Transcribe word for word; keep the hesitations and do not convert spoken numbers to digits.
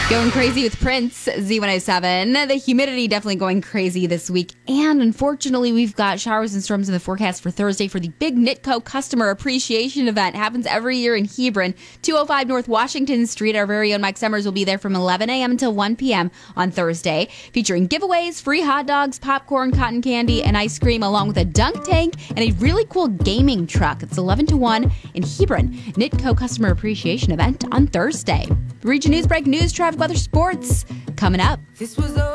Going crazy with Prince, Z one oh seven. The humidity definitely going crazy this week. And unfortunately, we've got showers and storms in the forecast for Thursday for the big Nitco Customer Appreciation Event. Happens every year in Hebron, two oh five North Washington Street. Our very own Mike Summers will be there from eleven a.m. until one p.m. on Thursday, featuring giveaways, free hot dogs, popcorn, cotton candy, and ice cream, along with a dunk tank and a really cool gaming truck. It's eleven to one in Hebron. Nitco Customer Appreciation Event on Thursday. Region Newsbreak, news, traffic, weather, sports coming up. This was